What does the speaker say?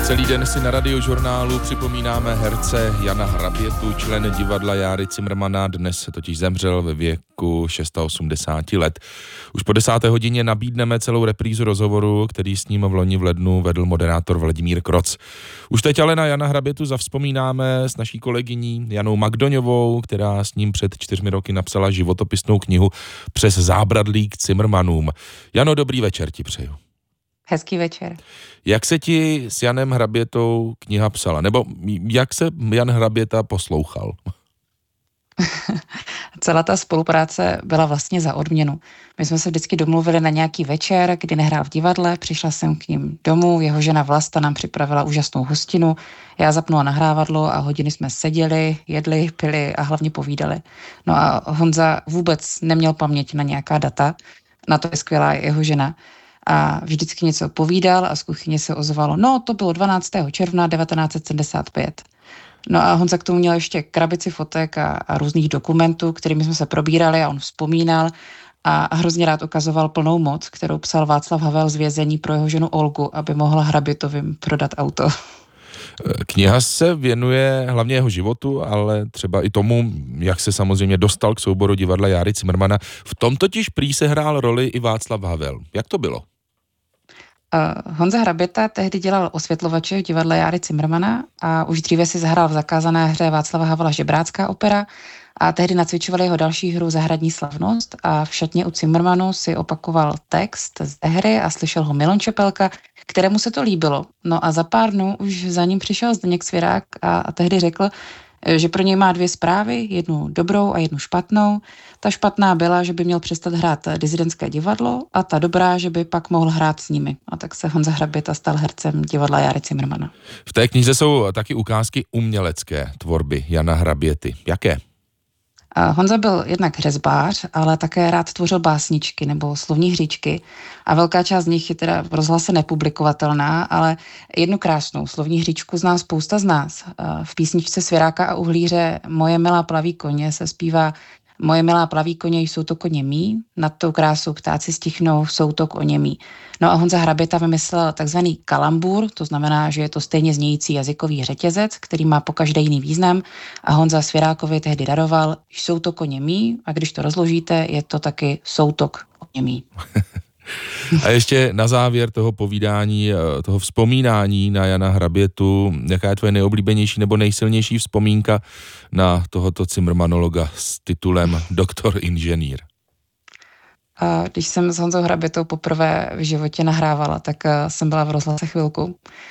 Celý den si na Radiožurnálu připomínáme herce Jana Hrabětu, člen divadla Járy Cimrmana, dnes totiž zemřel ve věku 86 let. Už po 10. hodině nabídneme celou reprízu rozhovoru, který s ním v loni v lednu vedl moderátor Vladimír Kroc. Už teď ale na Jana Hrabětu zavzpomínáme s naší kolegyní Janou Magdoňovou, která s ním před 4 roky napsala životopisnou knihu Přes zábradlí k Cimrmanům. Jano, dobrý večer ti přeju. Hezký večer. Jak se ti s Janem Hrabětou kniha psala? Nebo jak se Jan Hraběta poslouchal? Celá ta spolupráce byla vlastně za odměnu. My jsme se vždycky domluvili na nějaký večer, kdy nehrál v divadle, přišla jsem k ním domů, jeho žena Vlasta nám připravila úžasnou hostinu, já zapnula nahrávadlo a hodiny jsme seděli, jedli, pili a hlavně povídali. No a Honza vůbec neměl paměť na nějaká data, na to je skvělá jeho žena. A vždycky něco povídal a z kuchyně se ozvalo, no to bylo 12. června 1975. No a Honza k tomu měl ještě krabici fotek a různých dokumentů, kterými jsme se probírali a on vzpomínal a hrozně rád ukazoval plnou moc, kterou psal Václav Havel z vězení pro jeho ženu Olgu, aby mohla Hrabětovým prodat auto. Kniha se věnuje hlavně jeho životu, ale třeba i tomu, jak se samozřejmě dostal k souboru divadla Járy Cimrmana. V tom totiž prý se hrál roli i Václav Havel. Jak to bylo? Honza Hraběta tehdy dělal osvětlovače v divadle Járy Cimrmana a už dříve si zahrál v zakázané hře Václava Havla Žebrácká opera a tehdy nacvičovali jeho další hru Zahradní slavnost a v šatně u Cimrmanu si opakoval text z hry a slyšel ho Milon Čepelka, kterému se to líbilo. No a za pár dnů už za ním přišel Zdeněk Svirák a tehdy řekl, že pro něj má 2 zprávy, jednu dobrou a jednu špatnou. Ta špatná byla, že by měl přestat hrát disidentské divadlo a ta dobrá, že by pak mohl hrát s nimi. A tak se Honza Hraběta stal hercem divadla Járy Cimrmana. V té knize jsou taky ukázky umělecké tvorby Jana Hraběty. Jaké? Honza byl jednak řezbář, ale také rád tvořil básničky nebo slovní hříčky a velká část z nich je teda v rozhlase nepublikovatelná, ale jednu krásnou slovní hříčku zná spousta z nás. V písničce Sviráka a Uhlíře Moje milá plaví koně se zpívá Moje milá plaví koně, jsou to koně mí, nad tou krásou ptáci stichnou, jsou to koně mí. No a Honza Hraběta vymyslel takzvaný kalambur, to znamená, že je to stejně znějící jazykový řetězec, který má pokaždé jiný význam a Honza Svirákovi tehdy daroval, jsou to koně mí a když to rozložíte, je to taky soutok koně mí. A ještě na závěr toho povídání, toho vzpomínání na Jana Hrabětu, jaká je tvoje nejoblíbenější nebo nejsilnější vzpomínka na tohoto cimrmanologa s titulem doktor inženýr? Když jsem s Honzou Hrabětou poprvé v životě nahrávala, tak jsem byla v rozhlase chvilku